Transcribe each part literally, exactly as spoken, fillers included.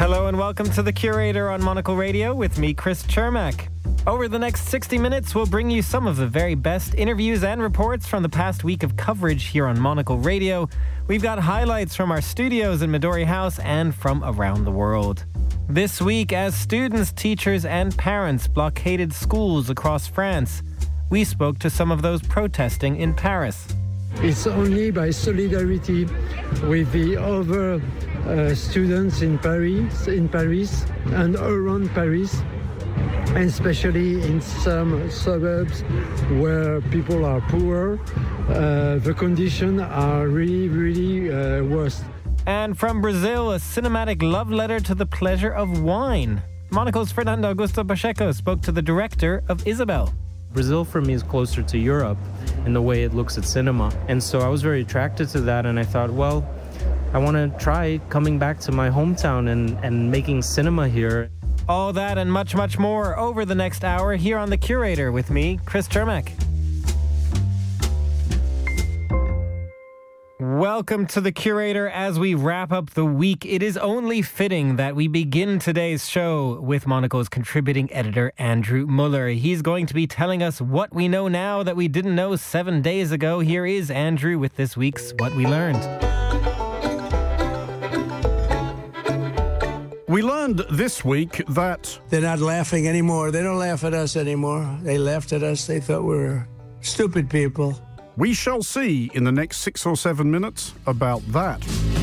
Hello and welcome to The Curator on Monocle Radio with me, Chris Chermak. Over the next sixty minutes, we'll bring you some of the very best interviews and reports from the past week of coverage here on Monocle Radio. We've got highlights from our studios in Midori House and from around the world. This week, as students, teachers and parents blockaded schools across France, we spoke to some of those protesting in Paris. It's only by solidarity with the other uh, students in Paris, in Paris and around Paris, and especially in some suburbs where people are poor, uh, the conditions are really, really uh, worse. And from Brazil, a cinematic love letter to the pleasure of wine. Monocle's Fernando Augusto Pacheco spoke to the director of Isabel. Brazil for me is closer to Europe in the way it looks at cinema. And so I was very attracted to that, and I thought, well, I want to try coming back to my hometown and, and making cinema here. All that and much, much more over the next hour here on The Curator with me, Chris Chermak. Welcome to The Curator as we wrap up the week. It is only fitting that we begin today's show with Monocle's contributing editor, Andrew Muller. He's going to be telling us what we know now that we didn't know seven days ago. Here is Andrew with this week's What We Learned. We learned this week that they're not laughing anymore. They don't laugh at us anymore. They laughed at us. They thought we were stupid people. We shall see in the next six or seven minutes about that.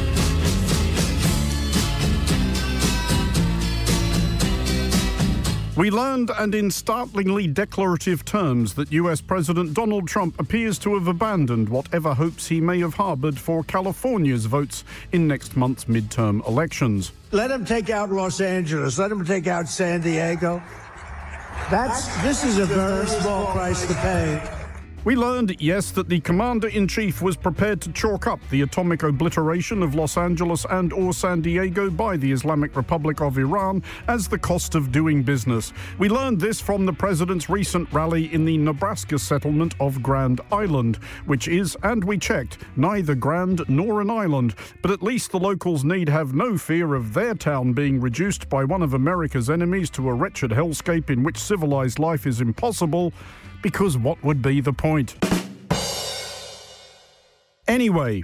We learned, and in startlingly declarative terms, that U S President Donald Trump appears to have abandoned whatever hopes he may have harbored for California's votes in next month's midterm elections. Let him take out Los Angeles. Let him take out San Diego. That's this is a very small price to pay. We learned, yes, that the Commander-in-Chief was prepared to chalk up the atomic obliteration of Los Angeles and or San Diego by the Islamic Republic of Iran as the cost of doing business. We learned this from the president's recent rally in the Nebraska settlement of Grand Island, which is, and we checked, neither grand nor an island. But at least the locals need have no fear of their town being reduced by one of America's enemies to a wretched hellscape in which civilized life is impossible. Because what would be the point? Anyway,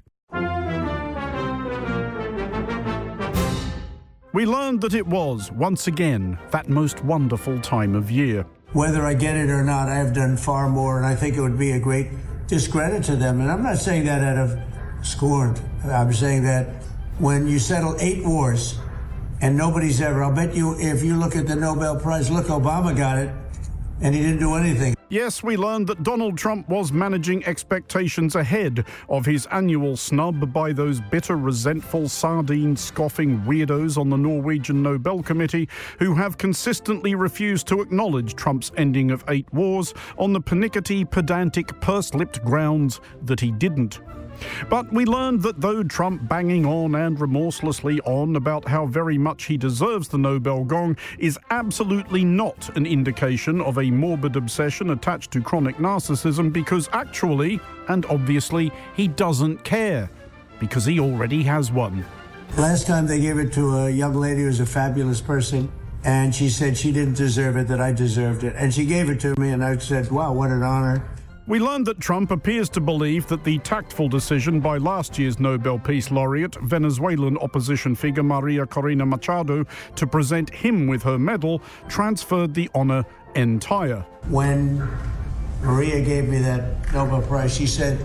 we learned that it was, once again, that most wonderful time of year. Whether I get it or not, I have done far more, and I think it would be a great discredit to them. And I'm not saying that out of scorn. I'm saying that when you settle eight wars, and nobody's ever, I'll bet you, if you look at the Nobel Prize, look, Obama got it, and he didn't do anything. Yes, we learned that Donald Trump was managing expectations ahead of his annual snub by those bitter, resentful, sardine-scoffing weirdos on the Norwegian Nobel Committee who have consistently refused to acknowledge Trump's ending of eight wars on the pernickety, pedantic, purse-lipped grounds that he didn't. But we learned that though Trump banging on and remorselessly on about how very much he deserves the Nobel gong is absolutely not an indication of a morbid obsession attached to chronic narcissism, because actually, and obviously, he doesn't care, because he already has one. Last time they gave it to a young lady who was a fabulous person, and she said she didn't deserve it, that I deserved it. And she gave it to me, and I said, wow, what an honor. We learned that Trump appears to believe that the tactful decision by last year's Nobel Peace Laureate, Venezuelan opposition figure Maria Corina Machado, to present him with her medal transferred the honor entire. When Maria gave me that Nobel Prize, she said,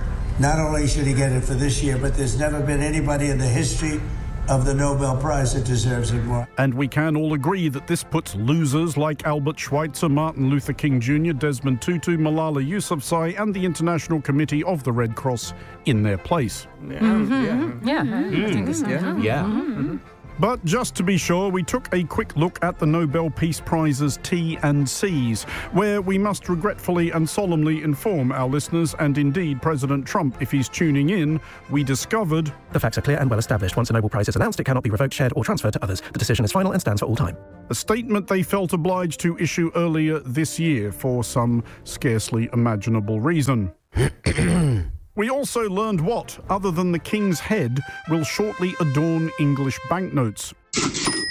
not only should he get it for this year, but there's never been anybody in the history of the Nobel Prize that deserves it more. And we can all agree that this puts losers like Albert Schweitzer, Martin Luther King Junior, Desmond Tutu, Malala Yousafzai, and the International Committee of the Red Cross in their place. Yeah, mm-hmm. yeah. yeah. Mm-hmm. I think so. Yeah. yeah. Mm-hmm. But just to be sure, we took a quick look at the Nobel Peace Prize's T and C's, where we must regretfully and solemnly inform our listeners, and indeed President Trump if he's tuning in, we discovered... The facts are clear and well established. Once a Nobel Prize is announced, it cannot be revoked, shared or transferred to others. The decision is final and stands for all time. A statement they felt obliged to issue earlier this year for some scarcely imaginable reason. We also learned what, other than the King's head, will shortly adorn English banknotes.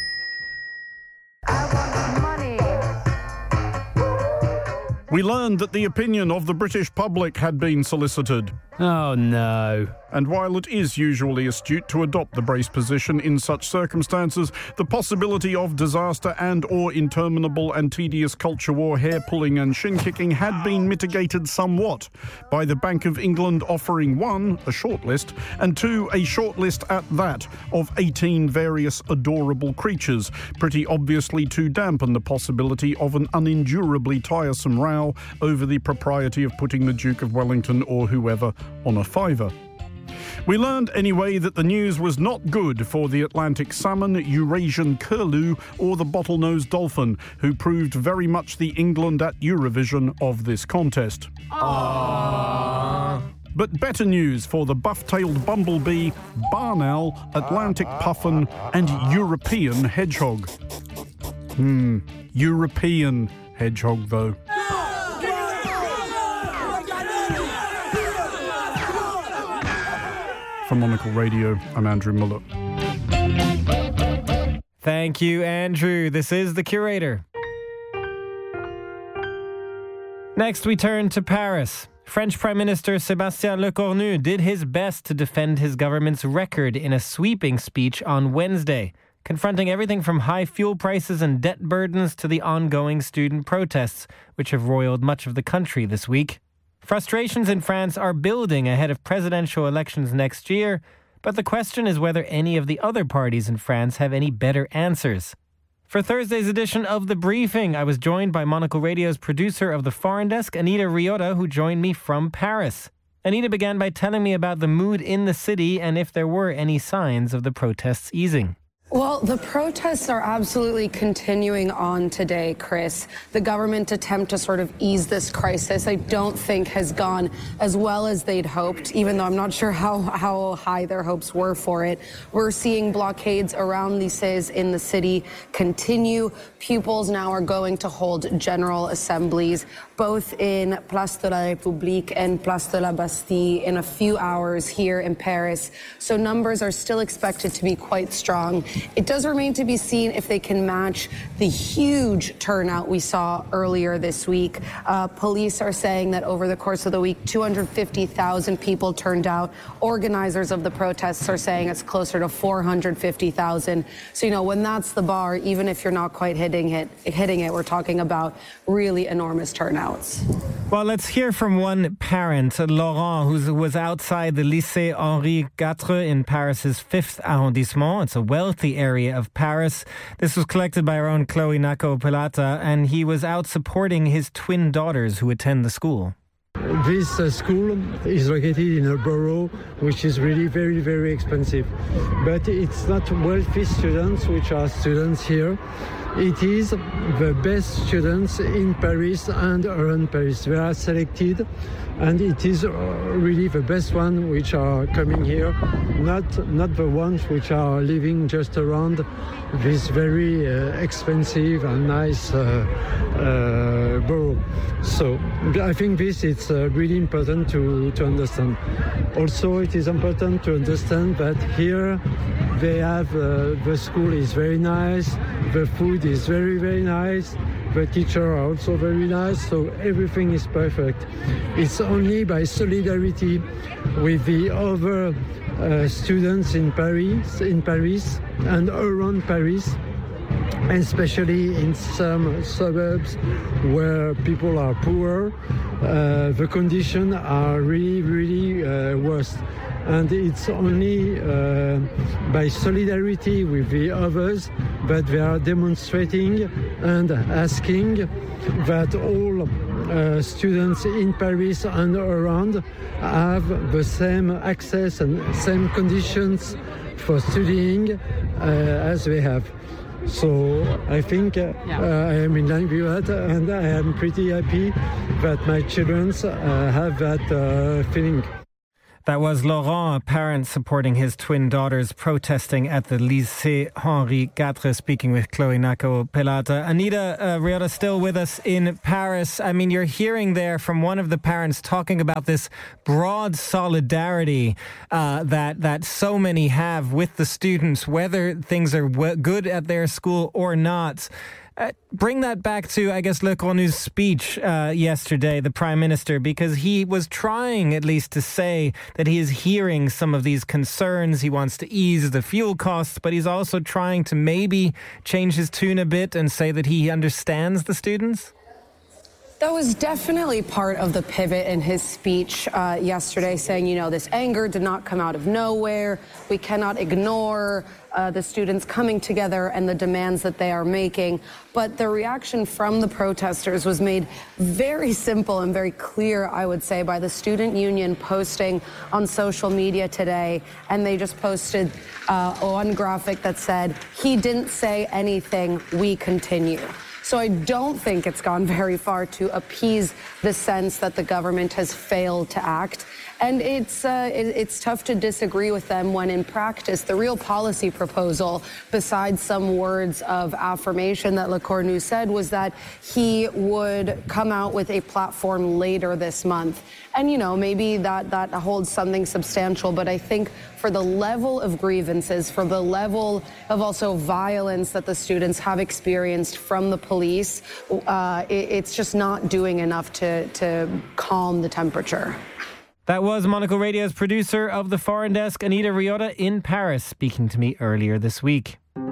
We learned that the opinion of the British public had been solicited. Oh, no. And while it is usually astute to adopt the brace position in such circumstances, the possibility of disaster and or interminable and tedious culture war, hair-pulling and shin-kicking had been mitigated somewhat by the Bank of England offering one, a shortlist, and two, a shortlist at that, of eighteen various adorable creatures, pretty obviously to dampen the possibility of an unendurably tiresome row over the propriety of putting the Duke of Wellington or whoever on a fiver. We learned anyway that the news was not good for the Atlantic salmon, Eurasian curlew or the bottlenose dolphin, who proved very much the England at Eurovision of this contest. Aww. But better news for the buff-tailed bumblebee, barn owl, Atlantic puffin and European hedgehog. Hmm, European hedgehog though. From Monocle Radio, I'm Andrew Muller. Thank you, Andrew. This is The Curator. Next, we turn to Paris. French Prime Minister Sébastien Lecornu did his best to defend his government's record in a sweeping speech on Wednesday, confronting everything from high fuel prices and debt burdens to the ongoing student protests, which have roiled much of the country this week. Frustrations in France are building ahead of presidential elections next year, but the question is whether any of the other parties in France have any better answers. For Thursday's edition of The Briefing, I was joined by Monocle Radio's producer of the Foreign Desk, Anita Riota, who joined me from Paris. Anita began by telling me about the mood in the city and if there were any signs of the protests easing. Well, the protests are absolutely continuing on today, Chris. The government attempt to sort of ease this crisis, I don't think has gone as well as they'd hoped, even though I'm not sure how, how high their hopes were for it. We're seeing blockades around lycées in the city continue. Pupils now are going to hold general assemblies, both in Place de la République and Place de la Bastille in a few hours here in Paris. So numbers are still expected to be quite strong. It does remain to be seen if they can match the huge turnout we saw earlier this week. Uh, police are saying that over the course of the week, two hundred fifty thousand people turned out. Organizers of the protests are saying it's closer to four hundred fifty thousand. So, you know, when that's the bar, even if you're not quite hitting it, hitting it, we're talking about really enormous turnouts. Well, let's hear from one parent, Laurent, who was outside the Lycée Henri Quatre in Paris's fifth arrondissement. It's a wealthy area of Paris. This was collected by our own Chloe Nako-Pelata, and he was out supporting his twin daughters who attend the school. This uh, school is located in a borough which is really very, very expensive. But it's not wealthy students which are students here. It is the best students in Paris and around Paris. They are selected, and it is really the best ones which are coming here, not not the ones which are living just around this very uh, expensive and nice uh, uh, borough. So I think this is uh, really important to, to understand. Also, it is important to understand that here they have, uh, the school is very nice, the food is very, very nice, the teachers are also very nice, so everything is perfect. It's only by solidarity with the other uh, students in Paris, in Paris and around Paris, and especially in some suburbs where people are poor, uh, the conditions are really, really uh, worse. And it's only uh, by solidarity with the others that they are demonstrating and asking that all uh, students in Paris and around have the same access and same conditions for studying uh, as they have. So I think uh, yeah. uh, I am in line with that, and I am pretty happy that my children uh, have that uh, feeling. That was Laurent, a parent supporting his twin daughters protesting at the Lycée Henri Quatre, speaking with Chloe Nako-Pelata. Anita uh, Riota still with us in Paris. I mean, you're hearing there from one of the parents talking about this broad solidarity uh, that that so many have with the students, whether things are w- good at their school or not. Uh, bring that back to, I guess, Le Cornu's speech uh, yesterday, the Prime Minister, because he was trying at least to say that he is hearing some of these concerns. He wants to ease the fuel costs, but he's also trying to maybe change his tune a bit and say that he understands the students. That was definitely part of the pivot in his speech uh, yesterday, saying, you know, this anger did not come out of nowhere. We cannot ignore uh, the students coming together and the demands that they are making. But the reaction from the protesters was made very simple and very clear, I would say, by the student union posting on social media today. And they just posted uh, one graphic that said, "He didn't say anything, we continue." So I don't think it's gone very far to appease the sense that the government has failed to act. And it's uh, it, it's tough to disagree with them when in practice the real policy proposal, besides some words of affirmation that Le Cornu said, was that he would come out with a platform later this month. And, you know, maybe that, that holds something substantial, but I think for the level of grievances, for the level of also violence that the students have experienced from the police, uh, it, it's just not doing enough to, to calm the temperature. That was Monocle Radio's producer of the Foreign Desk, Anita Riota, in Paris, speaking to me earlier this week.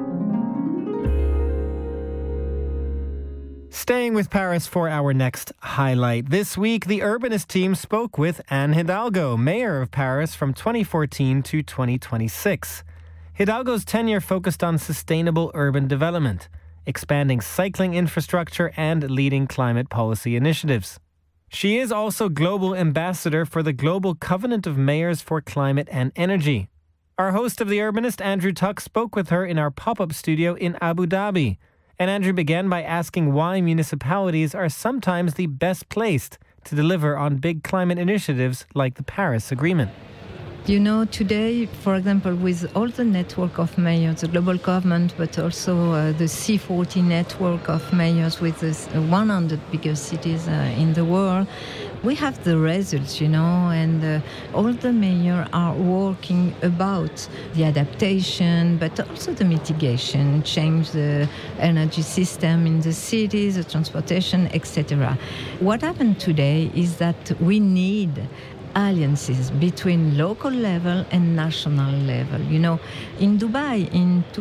Staying with Paris for our next highlight. This week, the Urbanist team spoke with Anne Hidalgo, mayor of Paris from twenty fourteen to twenty twenty-six. Hidalgo's tenure focused on sustainable urban development, expanding cycling infrastructure and leading climate policy initiatives. She is also global ambassador for the Global Covenant of Mayors for Climate and Energy. Our host of The Urbanist, Andrew Tuck, spoke with her in our pop-up studio in Abu Dhabi. And Andrew began by asking why municipalities are sometimes the best placed to deliver on big climate initiatives like the Paris Agreement. You know, today, for example, with all the network of mayors, the global government, but also uh, the C forty network of mayors with the one hundred biggest cities uh, in the world, we have the results, you know, and uh, all the mayors are working about the adaptation, but also the mitigation, change the energy system in the cities, the transportation, et cetera. What happened today is that we need alliances between local level and national level. You know, in Dubai in two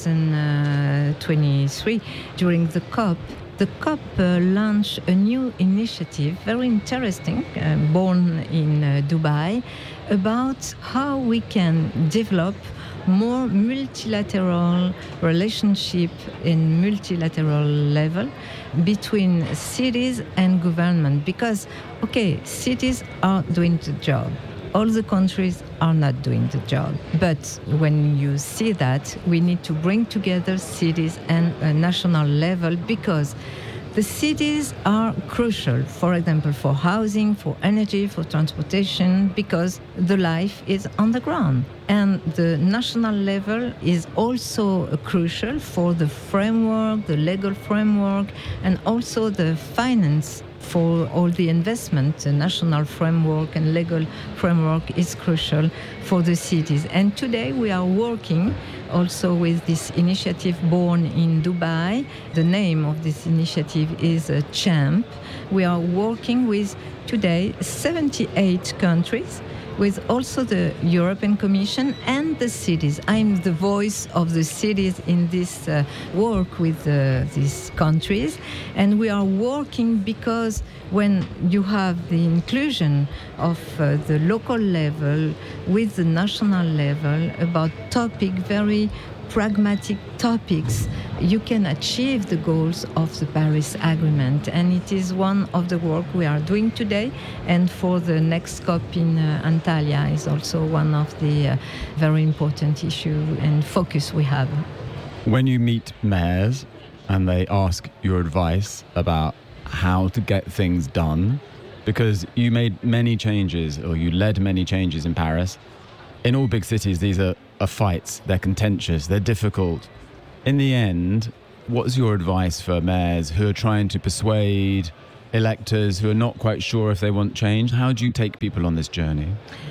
thousand twenty-three, during the COP, the COP uh, launched a new initiative, very interesting, uh, born in uh, Dubai, about how we can develop more multilateral relationship in multilateral level between cities and government. Because, okay, cities are doing the job. All the countries are not doing the job. But when you see that, we need to bring together cities and a national level, because the cities are crucial, for example, for housing, for energy, for transportation, because the life is on the ground. And the national level is also crucial for the framework, the legal framework, and also the finance for all the investment. The national framework and legal framework is crucial for the cities. And today we are working also with this initiative born in Dubai. The name of this initiative is uh, CHAMP. We are working with today seventy-eight countries, with also the European Commission and the cities. I'm the voice of the cities in this uh, work with uh, these countries. And we are working because when you have the inclusion of uh, the local level with the national level about topic, very pragmatic topics, you can achieve the goals of the Paris Agreement. And it is one of the work we are doing today. And for the next COP in uh, Antalya is also one of the uh, very important issue and focus we have. When you meet mayors and they ask your advice about how to get things done, because you made many changes or you led many changes in Paris. In all big cities, these are, are fights, they're contentious, they're difficult. In the end, what's your advice for mayors who are trying to persuade electors who are not quite sure if they want change? How do you take people on this journey?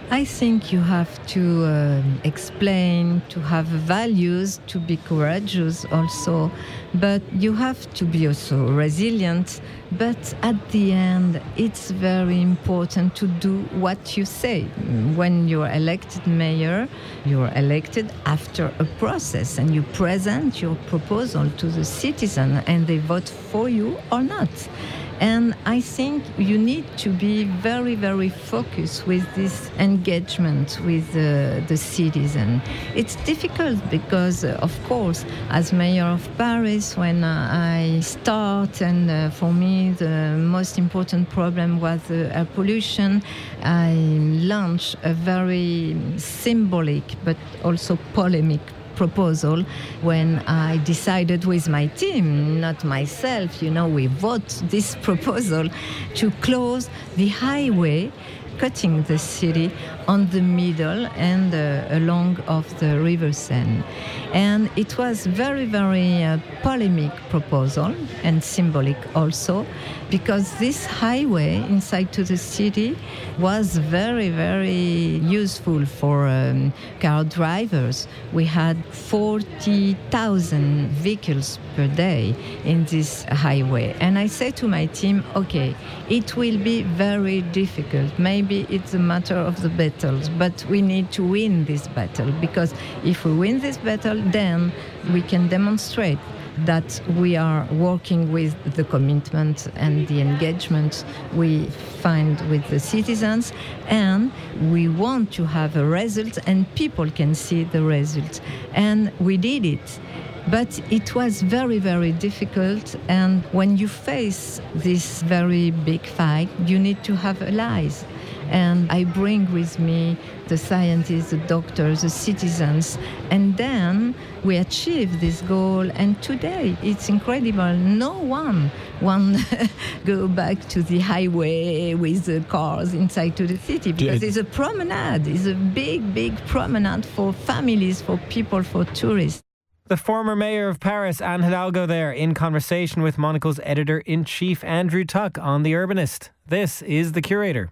I think you have to uh, explain, to have values, to be courageous also, but you have to be also resilient. But at the end, it's very important to do what you say. When you're elected mayor, you're elected after a process and you present your proposal to the citizen and they vote for you or not. And I think you need to be very, very focused with this engagement with uh, the citizen. It's difficult because, uh, of course, as mayor of Paris, when uh, I start, and uh, for me the most important problem was uh, air pollution, I launched a very symbolic but also polemic proposal when I decided with my team, not myself, you know, we vote this proposal to close the highway cutting the city on the middle and uh, along of the River Seine. And it was very, very uh, polemic proposal and symbolic also, because this highway inside to the city was very, very useful for um, car drivers. We had forty thousand vehicles per day in this highway. And I said to my team, okay, it will be very difficult. Maybe it's a matter of the battles, but we need to win this battle, because if we win this battle, then we can demonstrate that we are working with the commitment and the engagement we find with the citizens, and we want to have a result and people can see the result. And we did it. But it was very, very difficult, and when you face this very big fight, you need to have allies. And I bring with me the scientists, the doctors, the citizens, and then we achieve this goal. And today, it's incredible. No one wants to go back to the highway with the cars inside to the city, because it's a promenade. It's a big, big promenade for families, for people, for tourists. The former mayor of Paris, Anne Hidalgo, there in conversation with Monocle's editor-in-chief, Andrew Tuck, on The Urbanist. This is The Curator.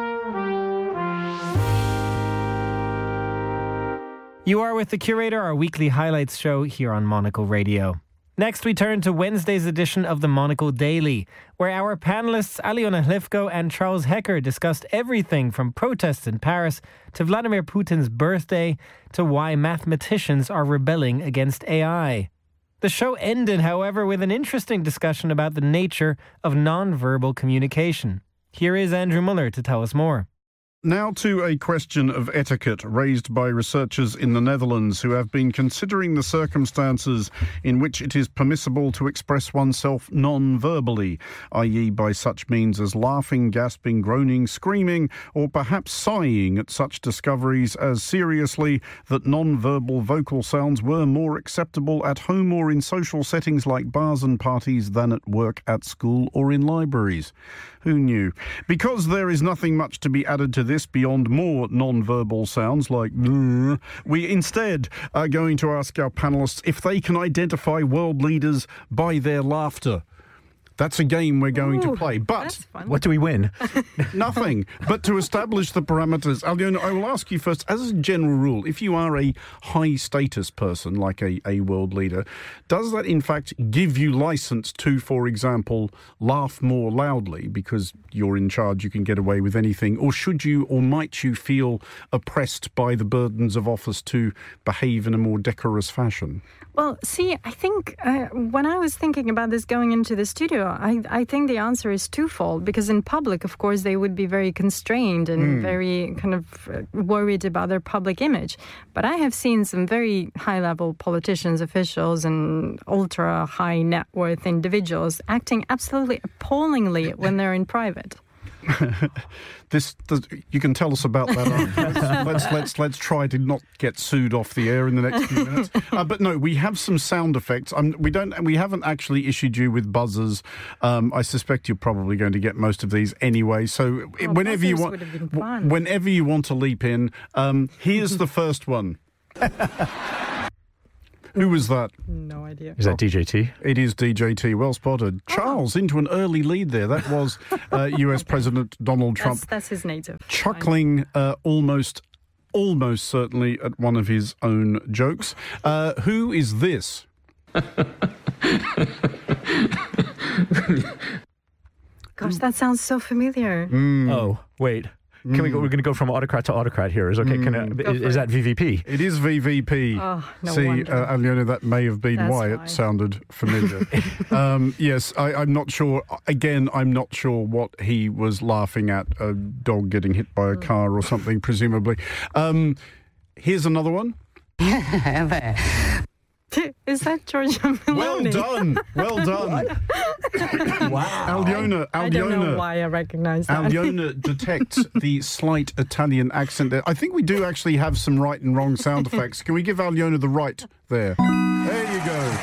You are with The Curator, our weekly highlights show here on Monocle Radio. Next, we turn to Wednesday's edition of the Monocle Daily, where our panellists Aliona Hlivko and Charles Hecker discussed everything from protests in Paris to Vladimir Putin's birthday to why mathematicians are rebelling against A I. The show ended, however, with an interesting discussion about the nature of non-verbal communication. Here is Andrew Muller to tell us more. Now to a question of etiquette raised by researchers in the Netherlands who have been considering the circumstances in which it is permissible to express oneself non-verbally, that is by such means as laughing, gasping, groaning, screaming, or perhaps sighing at such discoveries as seriously that non-verbal vocal sounds were more acceptable at home or in social settings like bars and parties than at work, at school, or in libraries. Who knew? Because there is nothing much to be added to this beyond more non-verbal sounds like mm, we instead are going to ask our panellists if they can identify world leaders by their laughter. That's a game we're going Ooh, to play. But what do we win? Nothing. But to establish the parameters, Aliona, I will ask you first, as a general rule, if you are a high-status person, like a, a world leader, does that in fact give you license to, for example, laugh more loudly because you're in charge, you can get away with anything? Or should you, or might you feel oppressed by the burdens of office to behave in a more decorous fashion? Well, see, I think uh, when I was thinking about this going into the studio, I, I think the answer is twofold, because in public, of course, they would be very constrained and mm. very kind of worried about their public image. But I have seen some very high-level politicians, officials, and ultra-high net worth individuals acting absolutely appallingly when they're in private. This, this you can tell us about that. let's, let's let's let's try to not get sued off the air in the next few minutes. Uh, but no, we have some sound effects. Um, we don't. We haven't actually issued you with buzzers. Um, I suspect you're probably going to get most of these anyway. So well, whenever you want, whenever you want to leap in, um, here's the first one. Who was that? No idea. Is that D J T? It is D J T. Well spotted. Charles, into an early lead there. That was uh, U S President Donald Trump. That's, that's his native. Chuckling uh, almost, almost certainly at one of his own jokes. Uh, who is this? Gosh, that sounds so familiar. Mm. Oh, wait. Can we go? We're going to go from autocrat to autocrat here. Is okay? Can I, is, is that V V P? It is V V P. Oh, no See, wonder. uh, Alyona, that may have been That's why why. it sounded familiar. um, yes, I, I'm not sure. Again, I'm not sure what he was laughing at. A dog getting hit by a car or something, presumably. Um, here's another one. Is that Giorgia Well Meloni? done. Well done. Wow. Alyona, I don't know Alyona. why I recognize that. Alyona detects the slight Italian accent there. I think we do actually have some right and wrong sound effects. Can we give Alyona the right there? There you go.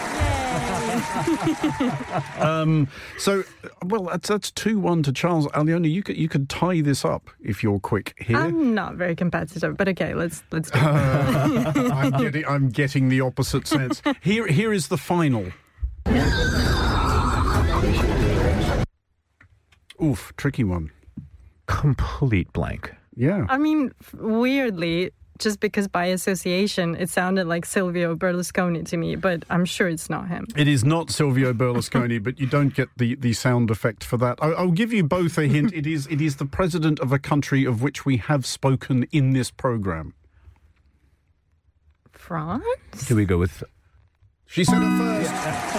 um, so, well, that's that's two one to Charles. Alyona, you could you could tie this up if you're quick here. I'm not very competitive, but okay, let's let's do it. I'm getting I'm getting the opposite sense. Here here is the final. Oof, tricky one. Complete blank. Yeah. I mean, weirdly, just because by association it sounded like Silvio Berlusconi to me, but I'm sure it's not him. It is not Silvio Berlusconi, but you don't get the, the sound effect for that. I, I'll give you both a hint. It is it is the president of a country of which we have spoken in this program. France? Here we go with... She said it first.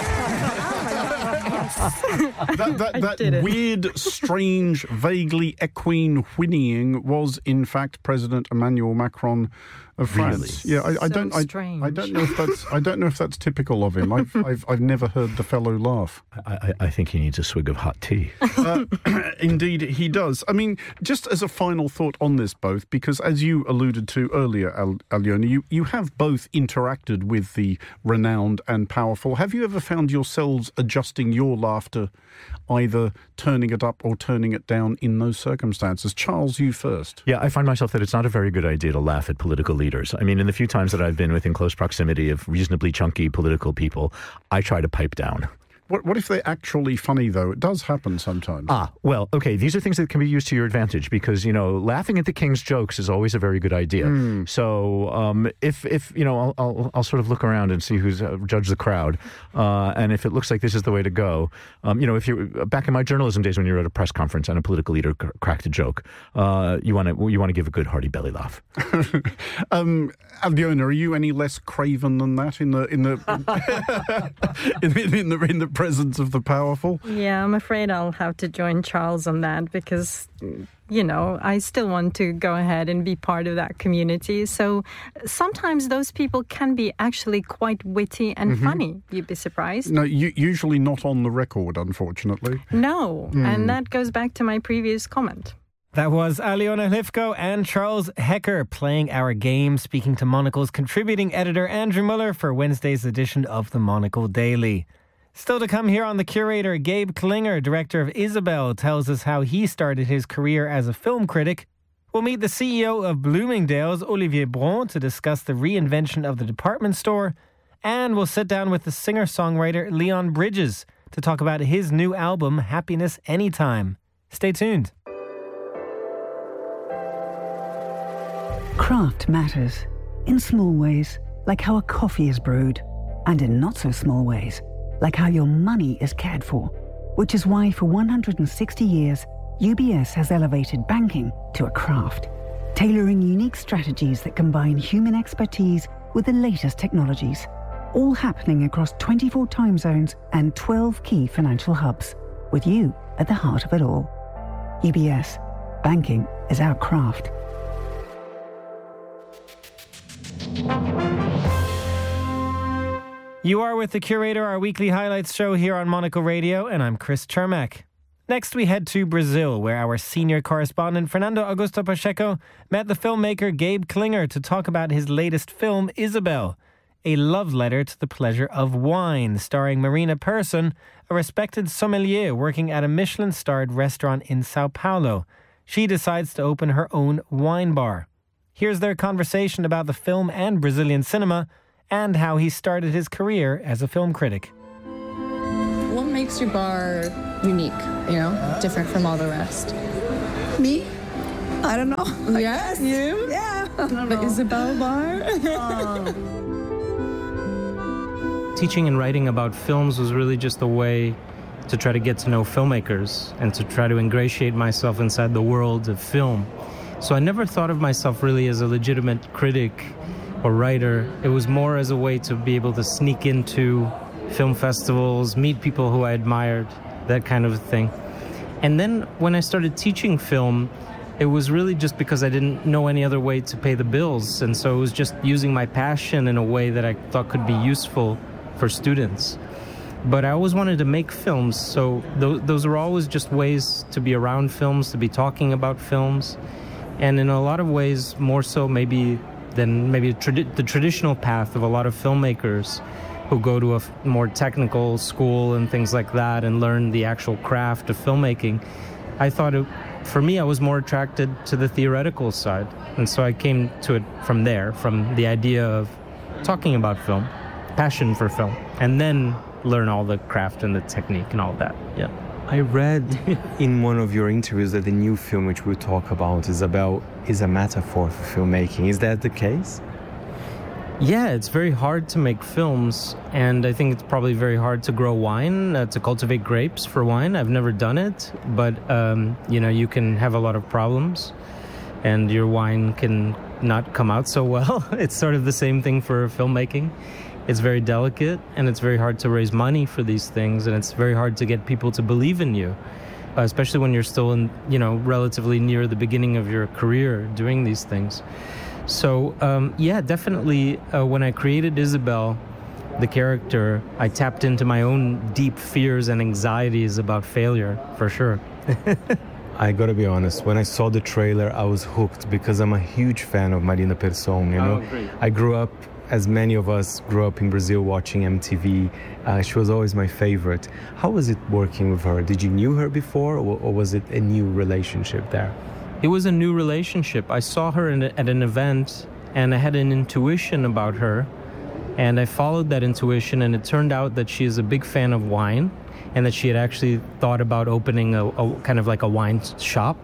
that that, that weird, strange, vaguely equine whinnying was, in fact, President Emmanuel Macron of France. Really? Yeah, I, I So don't. I, strange. I don't know if that's. I don't know if that's typical of him. I've I've, I've never heard the fellow laugh. I, I, I think he needs a swig of hot tea. Uh, indeed, he does. I mean, just as a final thought on this, both, because as you alluded to earlier, Al- Alyona, you, you have both interacted with the renowned and powerful. Have you ever found yourselves adjusting your laughter, either turning it up or turning it down in those circumstances? Charles, you first. Yeah, I find myself that it's not a very good idea to laugh at political leaders. I mean, in the few times that I've been within close proximity of reasonably chunky political people, I try to pipe down. What, what if they're actually funny, though? It does happen sometimes. Ah, well, okay, these are things that can be used to your advantage because, you know, laughing at the king's jokes is always a very good idea. Mm. So um, if, if, you know, I'll, I'll, I'll sort of look around and see who's uh, judge the crowd. Uh, and if it looks like this is the way to go, um, you know, if you're back in my journalism days when you were at a press conference and a political leader cr- cracked a joke, uh, you want to you want to give a good hearty belly laugh. um, Alyona, are you any less craven than that in the in the in, in, in the in the presence of the powerful? Yeah, I'm afraid I'll have to join Charles on that because, you know, I still want to go ahead and be part of that community. So sometimes those people can be actually quite witty and Mm-hmm. funny. You'd be surprised. No, u- usually not on the record, unfortunately. No, Mm. and that goes back to my previous comment. That was Alyona Hlivko and Charles Hecker playing our game, speaking to Monocle's contributing editor Andrew Muller for Wednesday's edition of the Monocle Daily. Still to come here on The Curator, Gabe Klinger, director of Isabel, tells us how he started his career as a film critic. We'll meet the C E O of Bloomingdale's, Olivier Bron, to discuss the reinvention of the department store. And we'll sit down with the singer-songwriter Leon Bridges to talk about his new album, Happiness Anytime. Stay tuned. Craft matters. In small ways, like how a coffee is brewed. And in not so small ways, like how your money is cared for. Which is why for one hundred sixty years, U B S has elevated banking to a craft. Tailoring unique strategies that combine human expertise with the latest technologies. All happening across twenty-four time zones and twelve key financial hubs. With you at the heart of it all. U B S. Banking is our craft. You are with The Curator, our weekly highlights show here on Monocle Radio, and I'm Chris Chermak. Next, we head to Brazil, where our senior correspondent Fernando Augusto Pacheco met the filmmaker Gabe Klinger to talk about his latest film, Isabel, a love letter to the pleasure of wine, starring Marina Persson, a respected sommelier working at a Michelin-starred restaurant in Sao Paulo. She decides to open her own wine bar. Here's their conversation about the film and Brazilian cinema, and how he started his career as a film critic. What makes your bar unique, you know, different from all the rest? Me? I don't know. Yes, you? Yeah. I don't the know. Isabel bar? Oh. Teaching and writing about films was really just a way to try to get to know filmmakers and to try to ingratiate myself inside the world of film. So I never thought of myself really as a legitimate critic or writer. It was more as a way to be able to sneak into film festivals, meet people who I admired, that kind of thing. And then when I started teaching film, it was really just because I didn't know any other way to pay the bills. And so it was just using my passion in a way that I thought could be useful for students. But I always wanted to make films, so th- those are always just ways to be around films, to be talking about films. And in a lot of ways, more so maybe than maybe tradi- the traditional path of a lot of filmmakers who go to a f- more technical school and things like that and learn the actual craft of filmmaking. I thought it, for me, I was more attracted to the theoretical side. And so I came to it from there, from the idea of talking about film, passion for film, and then learn all the craft and the technique and all that. Yeah. I read in one of your interviews that the new film which we'll talk about is about is a metaphor for filmmaking. Is that the case? Yeah, it's very hard to make films, and I think it's probably very hard to grow wine, uh, to cultivate grapes for wine. I've never done it, but um, you know, you can have a lot of problems, and your wine can not come out so well. It's sort of the same thing for filmmaking. It's very delicate, and it's very hard to raise money for these things, and it's very hard to get people to believe in you, uh, especially when you're still in, you know, relatively near the beginning of your career doing these things. So, um, yeah, definitely uh, when I created Isabel, the character, I tapped into my own deep fears and anxieties about failure, for sure. I gotta be honest, when I saw the trailer, I was hooked because I'm a huge fan of Marina Persson, you know. Oh, great. I grew up, as many of us grew up in Brazil watching M T V. Uh, she was always my favorite. How was it working with her? Did you knew her before, or, or was it a new relationship there? It was a new relationship. I saw her in a, at an event, and I had an intuition about her, and I followed that intuition, and it turned out that she is a big fan of wine, and that she had actually thought about opening a, a kind of like a wine shop,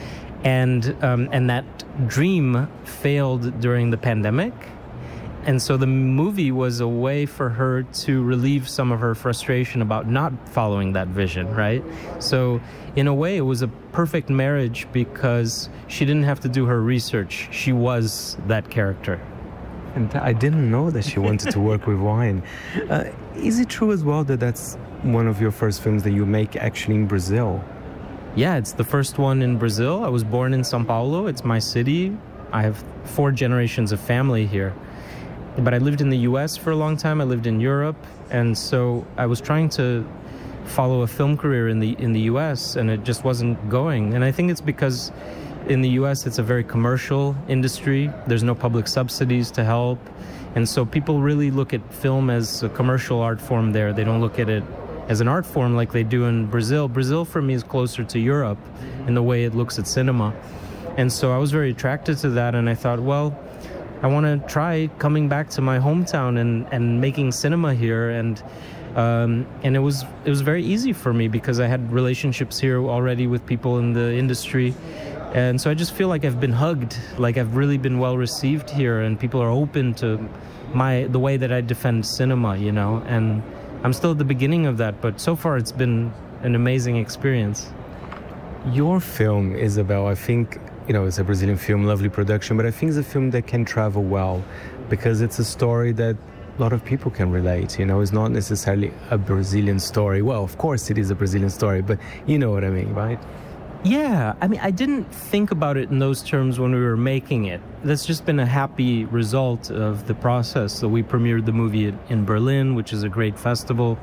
and um, and that dream failed during the pandemic. And so the movie was a way for her to relieve some of her frustration about not following that vision, right? So in a way, it was a perfect marriage because she didn't have to do her research. She was that character. And I didn't know that she wanted to work with wine. Uh, is it true as well that that's one of your first films that you make actually in Brazil? Yeah, it's the first one in Brazil. I was born in São Paulo. It's my city. I have four generations of family here. But I lived in the U S for a long time. I lived in Europe, and so I was trying to follow a film career in the in the U S, and it just wasn't going. And I think it's because in the U S it's a very commercial industry. There's no public subsidies to help, and so people really look at film as a commercial art form there. They don't look at it as an art form like they do in Brazil. Brazil for me is closer to Europe in the way it looks at cinema. And so I was very attracted to that, and I thought, well, I want to try coming back to my hometown and, and making cinema here, and um, and it was it was very easy for me because I had relationships here already with people in the industry, and so I just feel like I've been hugged, like I've really been well received here, and people are open to my the way that I defend cinema, you know, and I'm still at the beginning of that, but so far it's been an amazing experience. Your film, Isabel, I think, you know, it's a Brazilian film, lovely production, but I think it's a film that can travel well because it's a story that a lot of people can relate. You know, it's not necessarily a Brazilian story. Well, of course it is a Brazilian story, but you know what I mean, right? Yeah, I mean, I didn't think about it in those terms when we were making it. That's just been a happy result of the process. So we premiered the movie in Berlin, which is a great festival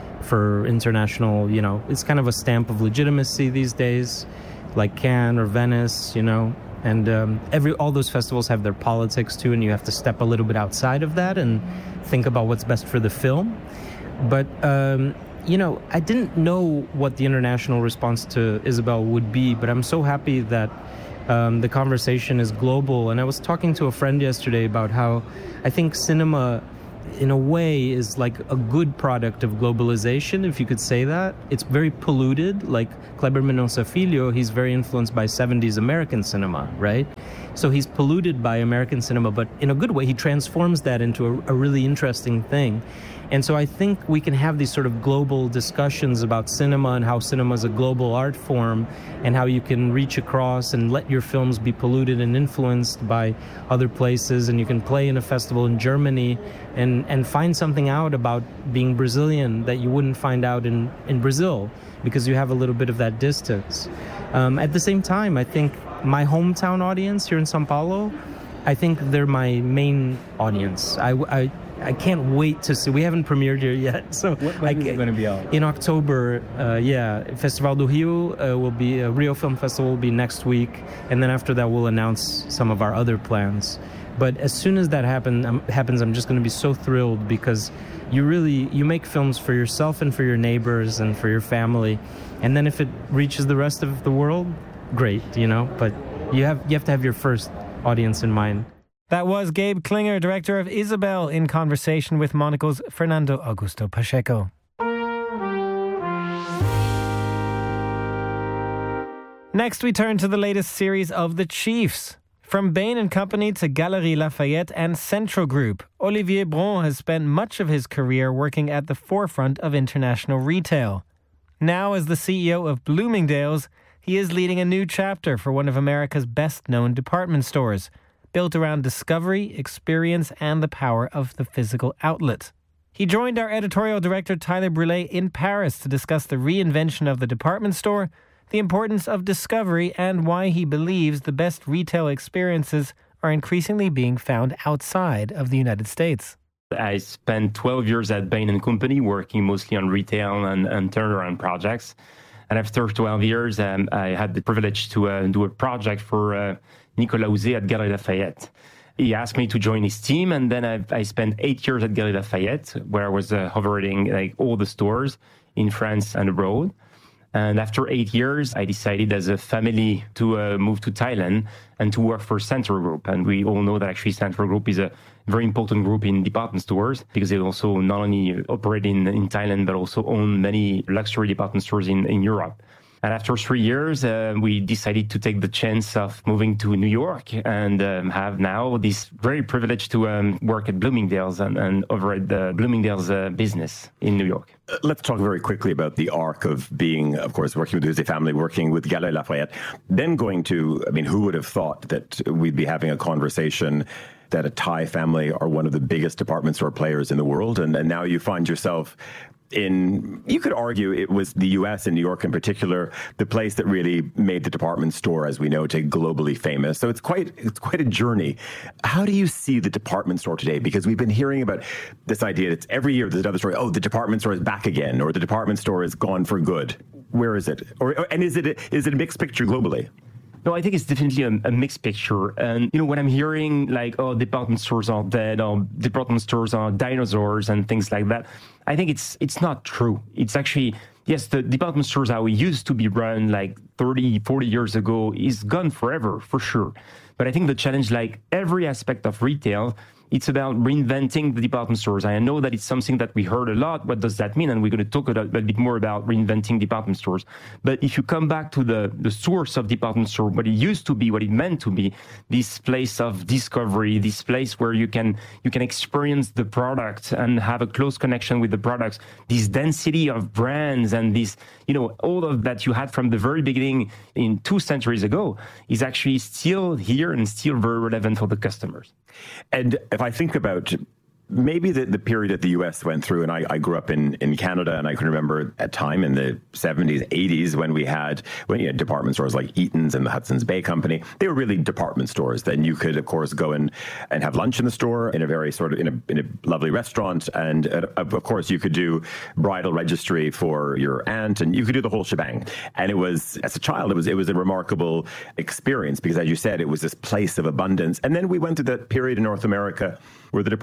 for international, you know, it's kind of a stamp of legitimacy these days, like Cannes or Venice, you know, and um, every all those festivals have their politics too, and you have to step a little bit outside of that and think about what's best for the film. But, um, you know, I didn't know what the international response to Isabel would be, but I'm so happy that um, the conversation is global. And I was talking to a friend yesterday about how I think cinema in a way, is like a good product of globalization, if you could say that. It's very polluted. Like Kleber Mendonça Filho, he's very influenced by seventies American cinema, right? So he's polluted by American cinema, but in a good way, he transforms that into a, a really interesting thing. And so I think we can have these sort of global discussions about cinema and how cinema is a global art form and how you can reach across and let your films be polluted and influenced by other places. And you can play in a festival in Germany and, and find something out about being Brazilian that you wouldn't find out in, in Brazil because you have a little bit of that distance. Um, at the same time, I think my hometown audience here in São Paulo, I think they're my main audience. I, I I can't wait to see. We haven't premiered here yet, so what, when is it going to be out? In October. Uh, yeah, Festival do Rio uh, will be uh, Rio Film Festival will be next week, and then after that we'll announce some of our other plans. But as soon as that happen, um, happens, I'm just going to be so thrilled because you really you make films for yourself and for your neighbors and for your family, and then if it reaches the rest of the world, great, you know. But you have you have to have your first audience in mind. That was Gabe Klinger, director of Isabel, in conversation with Monoco's Fernando Augusto Pacheco. Next, we turn to the latest series of The Chiefs. From Bain and Company to Galeries Lafayette and Central Group, Olivier Bron has spent much of his career working at the forefront of international retail. Now, as the C E O of Bloomingdale's, he is leading a new chapter for one of America's best-known department stores, built around discovery, experience, and the power of the physical outlet. He joined our editorial director Tyler Brûlé in Paris to discuss the reinvention of the department store, the importance of discovery, and why he believes the best retail experiences are increasingly being found outside of the United States. I spent twelve years at Bain and Company, working mostly on retail and, and turnaround projects. And after twelve years, um, I had the privilege to uh, do a project for uh, Nicolas Houzé at Galeries Lafayette. He asked me to join his team, and then I, I spent eight years at Galeries Lafayette, where I was uh, hovering like all the stores in France and abroad. And after eight years, I decided as a family to uh, move to Thailand and to work for Central Group. And we all know that actually Central Group is a very important group in department stores because they also not only operate in, in Thailand, but also own many luxury department stores in, in Europe. And after three years, uh, we decided to take the chance of moving to New York and um, have now this very privilege to um, work at Bloomingdale's and, and over at the Bloomingdale's uh, business in New York. Uh, let's talk very quickly about the arc of being, of course, working with the Houzé family, working with Galeries Lafayette, then going to, I mean, who would have thought that we'd be having a conversation that a Thai family are one of the biggest department store players in the world, and, and now you find yourself in, you could argue it was the U S and New York in particular, the place that really made the department store, as we know, to globally famous. So it's quite it's quite a journey. How do you see the department store today? Because we've been hearing about this idea that every year there's another story. Oh, the department store is back again, or the department store is gone for good. Where is it? Or and is it is it a mixed picture globally? No, I think it's definitely a, a mixed picture. And, you know, when I'm hearing like, oh, department stores are dead, or department stores are dinosaurs and things like that, I think it's it's not true. It's actually, yes, the department stores how we used to be run like thirty, forty years ago is gone forever, for sure. But I think the challenge, like every aspect of retail, it's about reinventing the department stores. I know that it's something that we heard a lot. What does that mean? And we're going to talk a, a bit more about reinventing department stores. But if you come back to the, the source of department store, what it used to be, what it meant to be, this place of discovery, this place where you can you can experience the product and have a close connection with the products, this density of brands and this, you know, all of that you had from the very beginning in two centuries ago is actually still here and still very relevant for the customers. And if I think about maybe the, the period that the U S went through, and I, I grew up in, in Canada, and I can remember a time in the seventies, eighties when we had when you had department stores like Eaton's and the Hudson's Bay Company. They were really department stores. Then you could, of course, go in and have lunch in the store in a very sort of in a, in a lovely restaurant, and uh, of course you could do bridal registry for your aunt, and you could do the whole shebang. And it was, as a child, it was it was a remarkable experience because, as you said, it was this place of abundance. And then we went through that period in North America where the department store became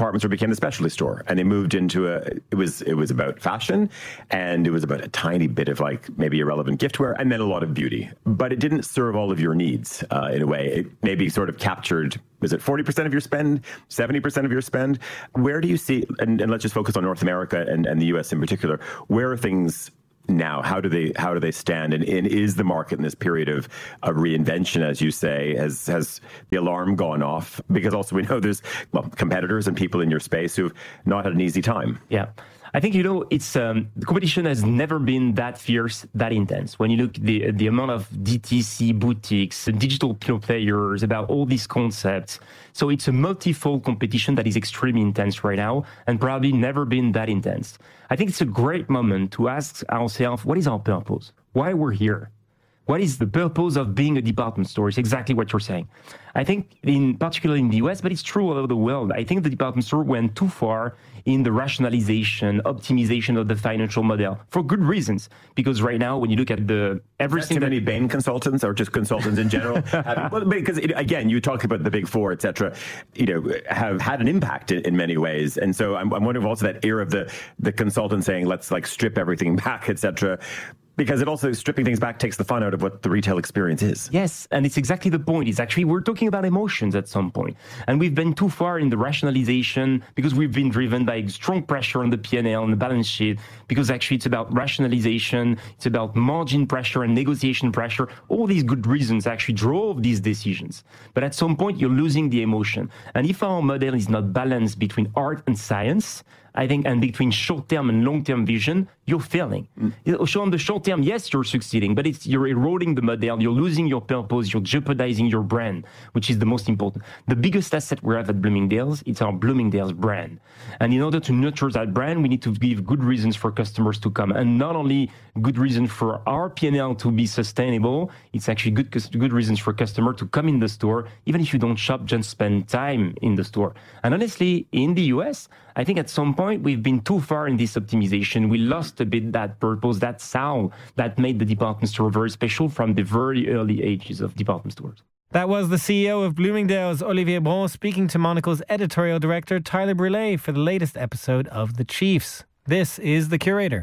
in the specialty store, and they moved into a. It was it was about fashion, and it was about a tiny bit of like maybe irrelevant giftware, and then a lot of beauty. But it didn't serve all of your needs uh, in a way. It maybe sort of captured. Was it forty percent of your spend, seventy percent of your spend? Where do you see? And, and let's just focus on North America and, and the U S in particular. Where are things now? How do they how do they stand? And, and is the market in this period of, of reinvention, as you say, has has the alarm gone off? Because also we know there's well competitors and people in your space who've not had an easy time. Yeah. I think, you know, it's um, the competition has never been that fierce, that intense. When you look at the, the amount of D T C boutiques, digital pure players, about all these concepts. So it's a multifold competition that is extremely intense right now and probably never been that intense. I think it's a great moment to ask ourselves, what is our purpose? Why we're here? What is the purpose of being a department store? It's exactly what you're saying. I think, in particularly in the U S, but it's true all over the world, I think the department store went too far in the rationalization, optimization of the financial model for good reasons. Because right now, when you look at the everything, too many Bain consultants or just consultants in general, have, well, because it, again, you talk about the big four, et cetera. You know, have had an impact in, in many ways, and so I'm, I'm wondering also that era of the the consultant saying, let's like strip everything back, et cetera. Because it also, stripping things back takes the fun out of what the retail experience is. Yes, and it's exactly the point. It's actually, we're talking about emotions at some point. And we've been too far in the rationalization because we've been driven by strong pressure on the P and L and the balance sheet, because actually it's about rationalization, it's about margin pressure and negotiation pressure. All these good reasons actually drove these decisions. But at some point, you're losing the emotion. And if our model is not balanced between art and science, I think, and between short-term and long-term vision, you're failing. Mm. So on the short term, yes, you're succeeding, but it's you're eroding the model, you're losing your purpose, you're jeopardizing your brand, which is the most important. The biggest asset we have at Bloomingdale's, it's our Bloomingdale's brand. And in order to nurture that brand, we need to give good reasons for customers to come. And not only good reasons for our P and L to be sustainable, it's actually good, good reasons for customer to come in the store, even if you don't shop, just spend time in the store. And honestly, in the U S, I think at some point we've been too far in this optimization. We lost a bit that purpose, that sound that made the department store very special from the very early ages of department stores. That was the C E O of Bloomingdale's, Olivier Bron, speaking to Monocle's editorial director, Tyler Brûlé, for the latest episode of The Chiefs. This is The Curator.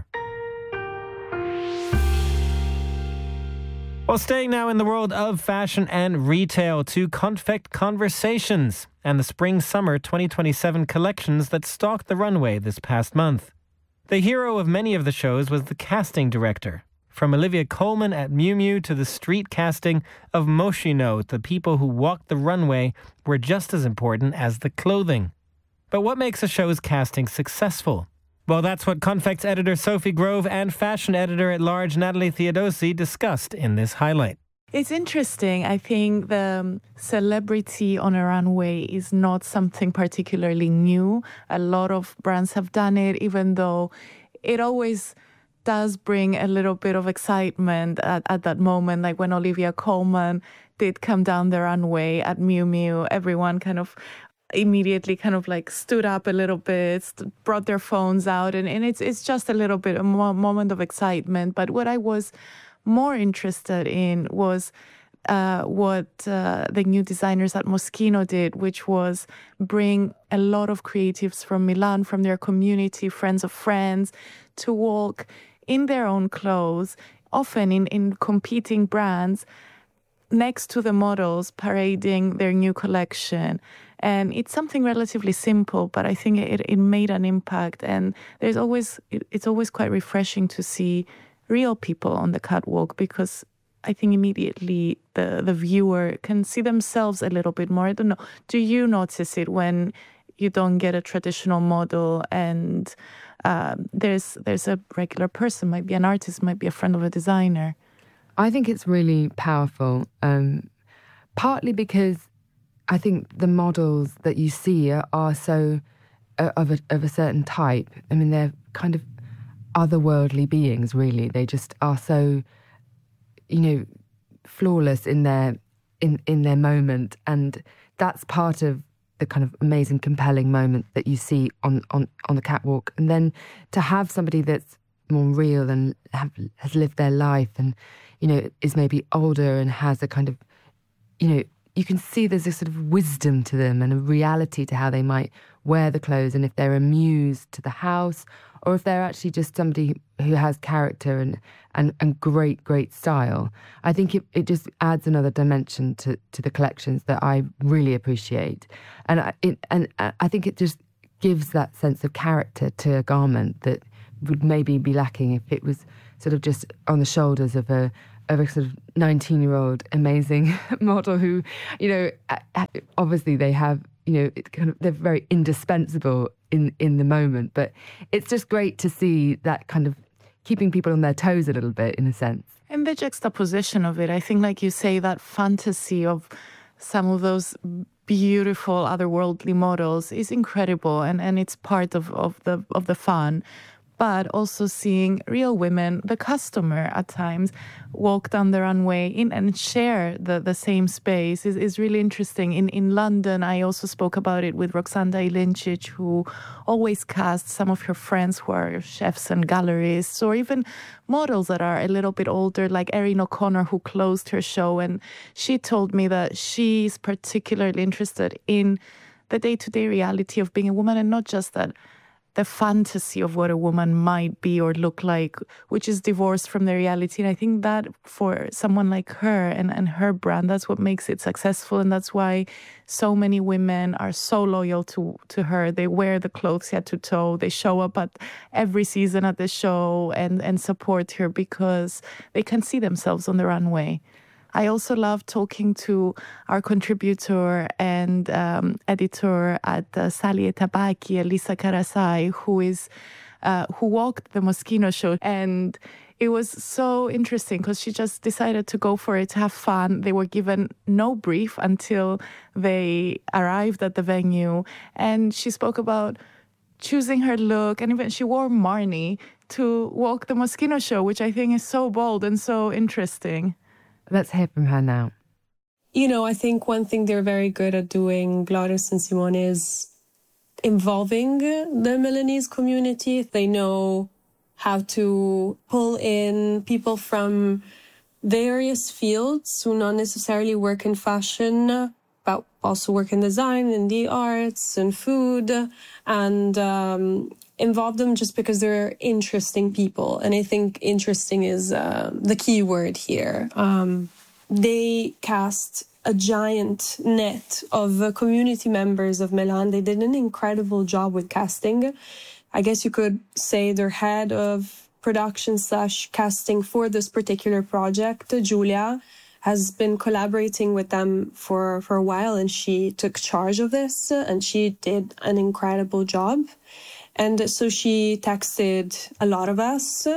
Well, staying now in the world of fashion and retail to Confect Conversations and the Spring-Summer twenty twenty-seven collections that stalked the runway this past month. The hero of many of the shows was the casting director. From Olivia Colman at Miu Miu to the street casting of Moschino, the people who walked the runway were just as important as the clothing. But what makes a show's casting successful? Well, that's what Confect's editor Sophie Grove and fashion editor-at-large Natalie Theodosi discussed in this highlight. It's interesting. I think the um, celebrity on a runway is not something particularly new. A lot of brands have done it, even though it always does bring a little bit of excitement at, at that moment. Like when Olivia Colman did come down the runway at Miu Miu, everyone kind of immediately kind of like stood up a little bit, st- brought their phones out, and, and it's it's just a little bit a mo- moment of excitement. But what I was more interested in was uh, what uh, the new designers at Moschino did, which was bring a lot of creatives from Milan, from their community, friends of friends, to walk in their own clothes, often in, in competing brands, next to the models parading their new collection. And it's something relatively simple, but I think it, it made an impact. And there's always it, it's always quite refreshing to see real people on the catwalk, because I think immediately the, the viewer can see themselves a little bit more. I don't know. Do you notice it when you don't get a traditional model and um, there's there's a regular person, might be an artist, might be a friend of a designer? I think it's really powerful, um, partly because I think the models that you see are, are so uh, of a of a certain type. I mean, they're kind of otherworldly beings, really. They just are so, you know, flawless in their in, in their moment, and that's part of the kind of amazing, compelling moment that you see on on, on the catwalk. And then to have somebody that's more real and have, has lived their life, and you know, is maybe older and has a kind of, you know, you can see there's a sort of wisdom to them and a reality to how they might wear the clothes, and if they're a muse to the house, or if they're actually just somebody who has character and, and, and great, great style. I think it, it just adds another dimension to, to the collections that I really appreciate. And I, it, and I think it just gives that sense of character to a garment that would maybe be lacking if it was sort of just on the shoulders of a of a sort of nineteen-year-old amazing model who, you know, obviously they have, you know, it kind of, they're very indispensable in, in the moment. But it's just great to see that kind of keeping people on their toes a little bit, in a sense. And the juxtaposition of it, I think, like you say, that fantasy of some of those beautiful otherworldly models is incredible, and, and it's part of, of the of the fun. But also seeing real women, the customer at times, walk down the runway in and share the, the same space is, is really interesting. In in London, I also spoke about it with Roxanda Ilincic, who always casts some of her friends who are chefs and gallerists, or even models that are a little bit older, like Erin O'Connor, who closed her show. And she told me that she's particularly interested in the day-to-day reality of being a woman, and not just that the fantasy of what a woman might be or look like, which is divorced from the reality. And I think that for someone like her and, and her brand, that's what makes it successful. And that's why so many women are so loyal to, to her. They wear the clothes head to toe. They show up at every season at the show and, and support her because they can see themselves on the runway. I also love talking to our contributor and um, editor at uh, Sali e Tabacchi, Elisa Karasai, who is uh, who walked the Moschino show, and it was so interesting because she just decided to go for it, to have fun. They were given no brief until they arrived at the venue, and she spoke about choosing her look, and even she wore Marni to walk the Moschino show, which I think is so bold and so interesting. Let's hear from her now. You know, I think one thing they're very good at doing, Glorious and Simone, is involving the Milanese community. They know how to pull in people from various fields who not necessarily work in fashion, but also work in design, in the arts, and food, and um, involve them just because they're interesting people. And I think interesting is uh, the key word here. Um, they cast a giant net of uh, community members of Milan. They did an incredible job with casting. I guess you could say their head of production slash casting for this particular project, Giulia, has been collaborating with them for, for a while, and she took charge of this, and she did an incredible job. And so she texted a lot of us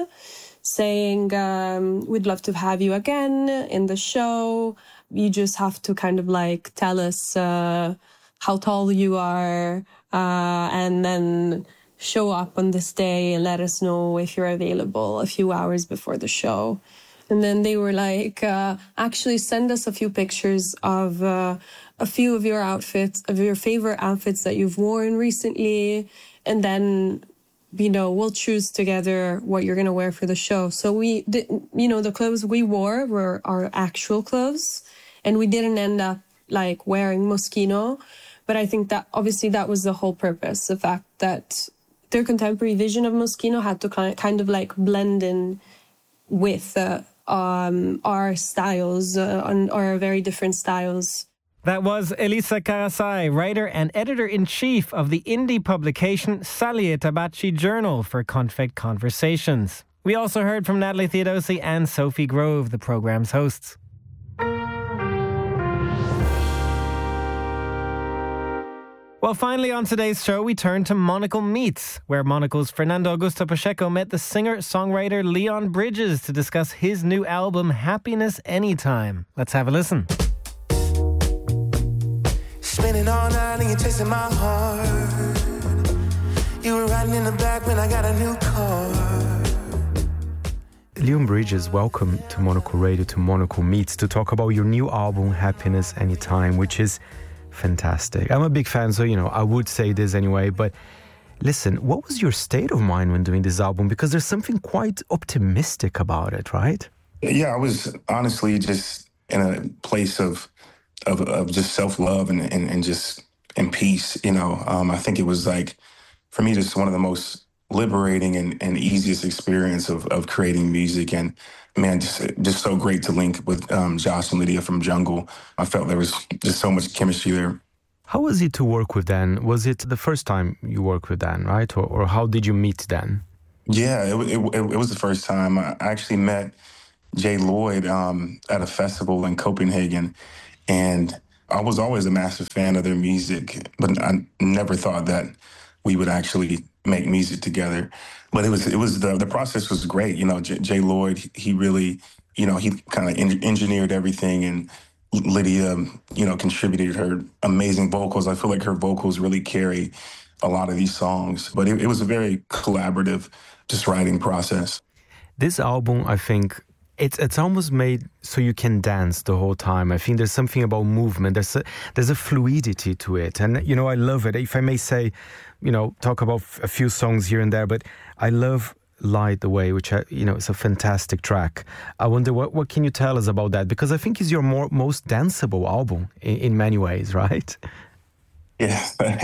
saying, um, we'd love to have you again in the show. You just have to kind of like tell us uh, how tall you are uh, and then show up on this day and let us know if you're available a few hours before the show. And then they were like, uh, actually send us a few pictures of uh, a few of your outfits, of your favorite outfits that you've worn recently. And then, you know, we'll choose together what you're going to wear for the show. So we, did, you know, the clothes we wore were our actual clothes. And we didn't end up, like, wearing Moschino. But I think that, obviously, that was the whole purpose. The fact that their contemporary vision of Moschino had to kind of, like, blend in with uh, um, our styles, uh, and our very different styles. That was Elisa Karasai, writer and editor-in-chief of the indie publication Sali e Tabacchi Journal for Confect Conversations. We also heard from Natalie Theodosi and Sophie Grove, the program's hosts. Well, finally on today's show, we turn to Monocle Meets, where Monocle's Fernando Augusto Pacheco met the singer-songwriter Leon Bridges to discuss his new album, Happiness Anytime. Let's have a listen. Spinning all night and you're chasing my heart. You were riding in the back when I got a new car. Leon Bridges, welcome to Monocle Radio, to Monocle Meets, to talk about your new album, Happiness Anytime, which is fantastic. I'm a big fan, so, you know, I would say this anyway, but listen, what was your state of mind when doing this album? Because there's something quite optimistic about it, right? Yeah, I was honestly just in a place of of, of just self-love and, and, and just and peace. You know, um, I think it was like, for me, just one of the most liberating and, and easiest experience of, of creating music. And man, just just so great to link with um, Josh and Lydia from Jungle. I felt there was just so much chemistry there. How was it to work with Dan? Was it the first time you worked with Dan, right? Or, or how did you meet Dan? Yeah, it, it, it was the first time. I actually met Jay Lloyd um, at a festival in Copenhagen, and I was always a massive fan of their music, but I never thought that we would actually make music together. But it was it was the the process was great. You know, J- Jay Lloyd, he really, you know, he kind of en- engineered everything, and Lydia, you know, contributed her amazing vocals. I feel like her vocals really carry a lot of these songs. But it, it was a very collaborative, just writing process. This album, I think, it's it's almost made so you can dance the whole time. I think there's something about movement. There's a, there's a fluidity to it. And, you know, I love it. If I may say, you know, talk about a few songs here and there, but I love Light the Way, which, I, you know, is a fantastic track. I wonder, what, what can you tell us about that? Because I think it's your more, most danceable album in, in many ways, right? Yeah,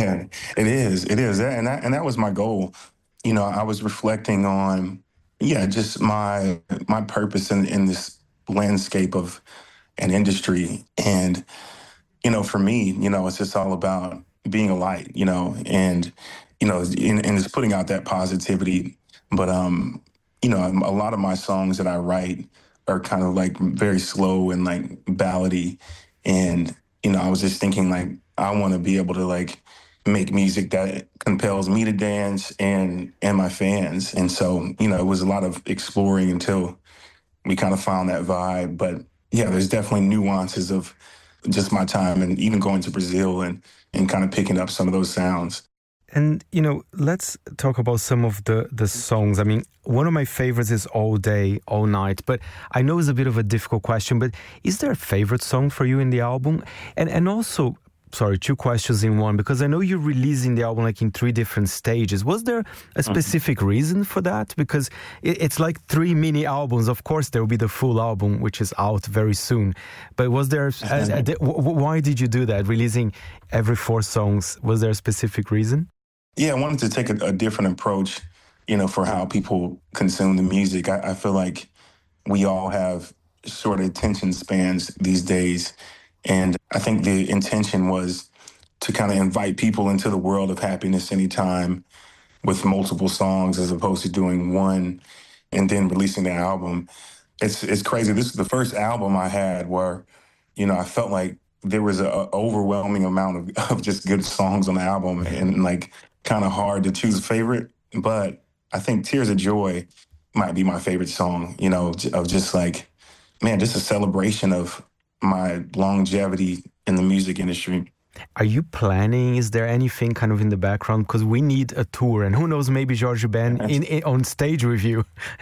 it is. It is. And that, and that was my goal. You know, I was reflecting on, yeah, just my my purpose in, in this landscape of an industry. And, you know, for me, you know, it's just all about being a light, you know, and, you know, and, and it's putting out that positivity. But, um, you know, a lot of my songs that I write are kind of like very slow and like ballady. And, you know, I was just thinking like, I want to be able to like make music that compels me to dance and, and my fans. And so, you know, it was a lot of exploring until we kind of found that vibe. But yeah, there's definitely nuances of just my time and even going to Brazil and, and kind of picking up some of those sounds. And, you know, let's talk about some of the, the songs. I mean, one of my favorites is All Day, All Night. But I know it's a bit of a difficult question, but is there a favorite song for you in the album? And and also, sorry, two questions in one, because I know you're releasing the album like in three different stages. Was there a specific mm-hmm. reason for that? Because it, it's like three mini albums. Of course, there will be the full album, which is out very soon. But was there, a, a, a, why did you do that, releasing every four songs? Was there a specific reason? Yeah, I wanted to take a, a different approach, you know, for how people consume the music. I, I feel like we all have short attention spans these days. And I think the intention was to kind of invite people into the world of happiness anytime with multiple songs as opposed to doing one and then releasing the album. It's it's crazy. This is the first album I had where, you know, I felt like there was an overwhelming amount of, of just good songs on the album and like kind of hard to choose a favorite. But I think Tears of Joy might be my favorite song, you know, of just like, man, just a celebration of my longevity in the music industry. Are you planning? Is there anything kind of in the background? Because we need a tour, and who knows, maybe Jorge Ben in, in on stage with you.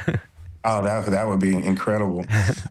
Oh, that that would be incredible.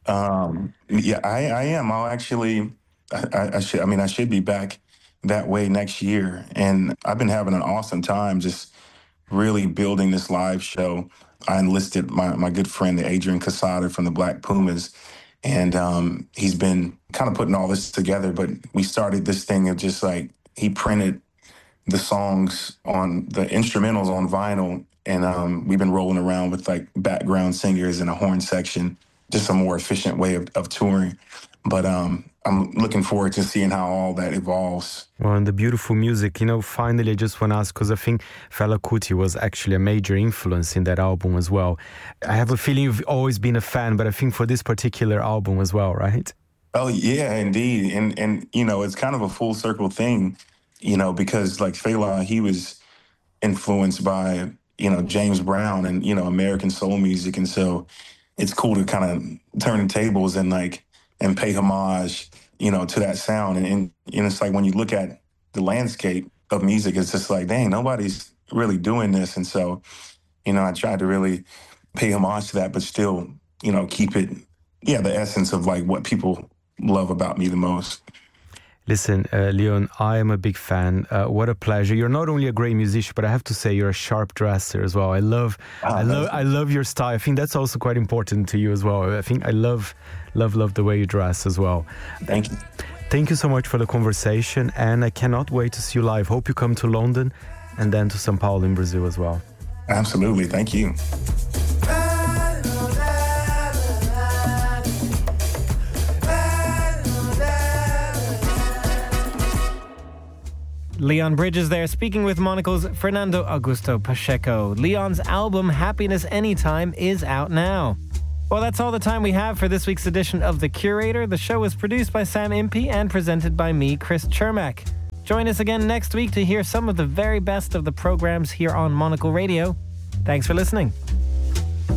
um, yeah, I, I am. I'll actually, I, I should. I mean, I should be back that way next year, and I've been having an awesome time just really building this live show. I enlisted my my good friend, Adrian Casada from the Black Pumas. And um, he's been kind of putting all this together, but we started this thing of just like, he printed the songs on the instrumentals on vinyl. And um, we've been rolling around with like background singers and a horn section, just a more efficient way of, of touring. But um, I'm looking forward to seeing how all that evolves. Well, and the beautiful music, you know, finally I just want to ask, because I think Fela Kuti was actually a major influence in that album as well. I have a feeling you've always been a fan, but I think for this particular album as well, right? Oh, yeah, indeed. And, and you know, it's kind of a full circle thing, you know, because like Fela, he was influenced by, you know, James Brown and, you know, American soul music. And so it's cool to kind of turn the tables and like, and pay homage, you know, to that sound. And, and, and it's like when you look at the landscape of music, it's just like, dang, nobody's really doing this. And so, you know, I tried to really pay homage to that, but still, you know, keep it, yeah, the essence of like what people love about me the most. Listen, uh, Leon, I am a big fan. Uh, what a pleasure. You're not only a great musician, but I have to say you're a sharp dresser as well. I love, ah, I love, I love your style. I think that's also quite important to you as well. I think I love, love, love the way you dress as well. Thank you. thank you so much for the conversation, and I cannot wait to see you live. Hope you come to London and then to São Paulo in Brazil as well. Absolutely. Thank you. Leon Bridges there, speaking with Monocle's Fernando Augusto Pacheco. Leon's album, Happiness Anytime, is out now. Well, that's all the time we have for this week's edition of The Curator. The show is produced by Sam Impey and presented by me, Chris Chermak. Join us again next week to hear some of the very best of the programs here on Monocle Radio. Thanks for listening.